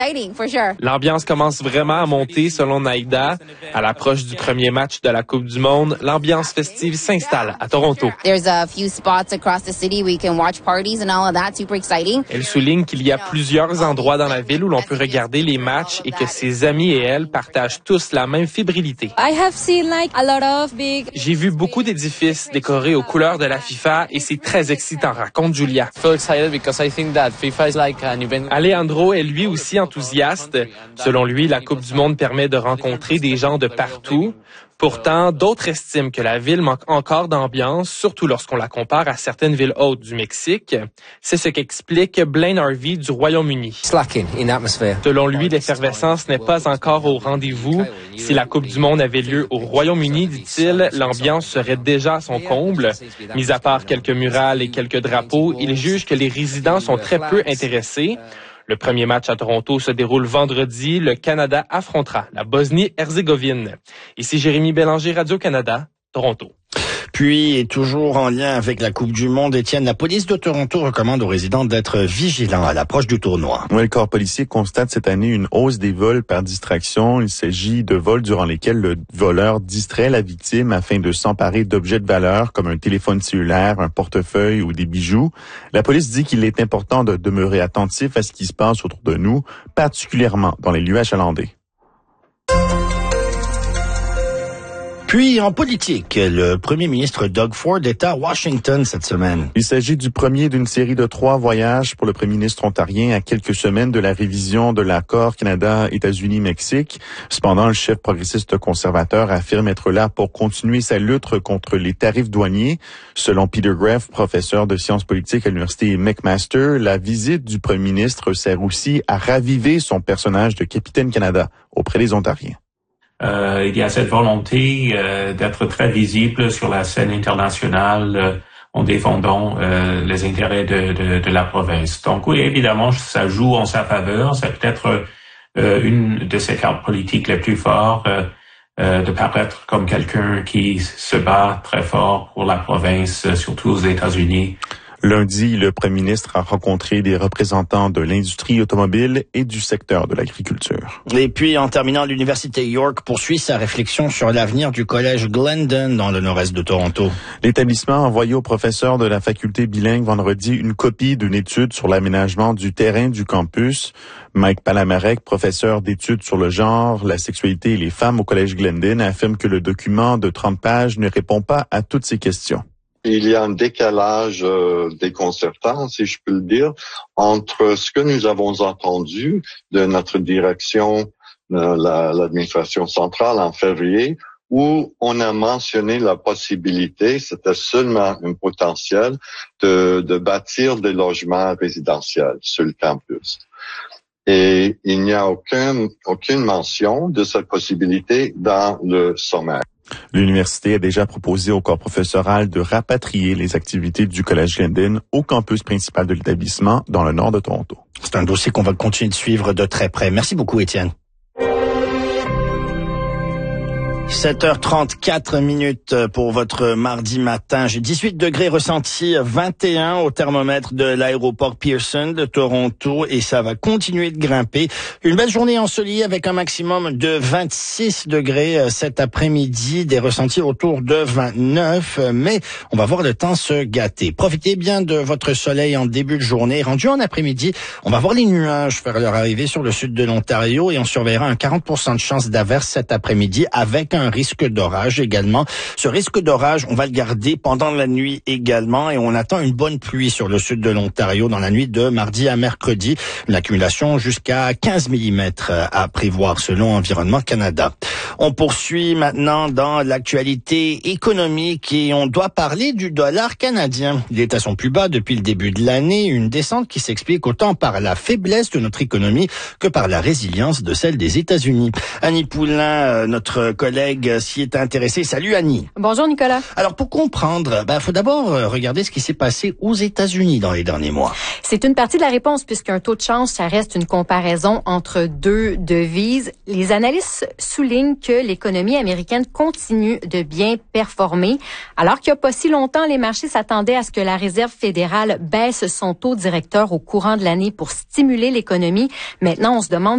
L'ambiance commence vraiment à monter selon Naïda. À l'approche du premier match de la Coupe du Monde, l'ambiance festive s'installe à Toronto. Elle souligne qu'il y a plusieurs endroits dans la ville où l'on peut regarder les matchs et que ses amis et elle partagent tous la même fébrilité. J'ai vu beaucoup d'édifices décorés aux couleurs de la FIFA et c'est très excitant, raconte Julia. Alejandro est lui aussi enthousiaste. Selon lui, la Coupe du Monde permet de rencontrer des gens de partout. Pourtant, d'autres estiment que la ville manque encore d'ambiance, surtout lorsqu'on la compare à certaines villes hautes du Mexique. C'est ce qu'explique Blaine Harvey du Royaume-Uni. Selon lui, l'effervescence n'est pas encore au rendez-vous. Si la Coupe du Monde avait lieu au Royaume-Uni, dit-il, l'ambiance serait déjà à son comble. Mis à part quelques murales et quelques drapeaux, il juge que les résidents sont très peu intéressés. Le premier match à Toronto se déroule vendredi. Le Canada affrontera la Bosnie-Herzégovine. Ici Jérémy Bélanger, Radio-Canada, Toronto. Puis, et toujours en lien avec la Coupe du Monde, Étienne, la police de Toronto recommande aux résidents d'être vigilants à l'approche du tournoi. Oui, le corps policier constate cette année une hausse des vols par distraction. Il s'agit de vols durant lesquels le voleur distrait la victime afin de s'emparer d'objets de valeur comme un téléphone cellulaire, un portefeuille ou des bijoux. La police dit qu'il est important de demeurer attentif à ce qui se passe autour de nous, particulièrement dans les lieux achalandés. Puis, en politique, le premier ministre Doug Ford est à Washington cette semaine. Il s'agit du premier d'une série de 3 voyages pour le premier ministre ontarien à quelques semaines de la révision de l'accord Canada-États-Unis-Mexique. Cependant, le chef progressiste conservateur affirme être là pour continuer sa lutte contre les tarifs douaniers. Selon Peter Graff, professeur de sciences politiques à l'université McMaster, la visite du premier ministre sert aussi à raviver son personnage de capitaine Canada auprès des Ontariens. Il y a cette volonté d'être très visible sur la scène internationale en défendant les intérêts de la province. Donc oui, évidemment, ça joue en sa faveur. C'est peut-être une de ses cartes politiques les plus fortes, de paraître comme quelqu'un qui se bat très fort pour la province, surtout aux États-Unis. Lundi, le premier ministre a rencontré des représentants de l'industrie automobile et du secteur de l'agriculture. Et puis, en terminant, l'Université York poursuit sa réflexion sur l'avenir du collège Glendon dans le nord-est de Toronto. L'établissement a envoyé aux professeurs de la faculté bilingue vendredi une copie d'une étude sur l'aménagement du terrain du campus. Mike Palamarek, professeur d'études sur le genre, la sexualité et les femmes au collège Glendon, affirme que le document de 30 pages ne répond pas à toutes ces questions. Il y a un décalage déconcertant, si je peux le dire, entre ce que nous avons entendu de notre direction, l'administration centrale en février, où on a mentionné la possibilité, c'était seulement un potentiel, de bâtir des logements résidentiels sur le campus. Et il n'y a aucune mention de cette possibilité dans le sommaire. L'université a déjà proposé au corps professoral de rapatrier les activités du collège Glendon au campus principal de l'établissement dans le nord de Toronto. C'est un dossier qu'on va continuer de suivre de très près. Merci beaucoup, Étienne. 7h34 pour votre mardi matin. J'ai 18 degrés ressentis, 21 au thermomètre de l'aéroport Pearson de Toronto et ça va continuer de grimper. Une belle journée ensoleillée avec un maximum de 26 degrés cet après-midi, des ressentis autour de 29, mais on va voir le temps se gâter. Profitez bien de votre soleil en début de journée. Rendu en après-midi, on va voir les nuages faire leur arrivée sur le sud de l'Ontario et on surveillera un 40% de chance d'averse cet après-midi avec un risque d'orage également. Ce risque d'orage, on va le garder pendant la nuit également et on attend une bonne pluie sur le sud de l'Ontario dans la nuit de mardi à mercredi. Une accumulation jusqu'à 15 mm à prévoir selon Environnement Canada. On poursuit maintenant dans l'actualité économique et on doit parler du dollar canadien. Il est à son plus bas depuis le début de l'année, une descente qui s'explique autant par la faiblesse de notre économie que par la résilience de celle des États-Unis. Annie Poulain, notre collègue, s'y est intéressée. Salut Annie. Bonjour Nicolas. Alors pour comprendre, faut d'abord regarder ce qui s'est passé aux États-Unis dans les derniers mois. C'est une partie de la réponse puisqu'un taux de change, ça reste une comparaison entre deux devises. Les analystes soulignent que l'économie américaine continue de bien performer. Alors qu'il n'y a pas si longtemps, les marchés s'attendaient à ce que la Réserve fédérale baisse son taux directeur au courant de l'année pour stimuler l'économie. Maintenant, on se demande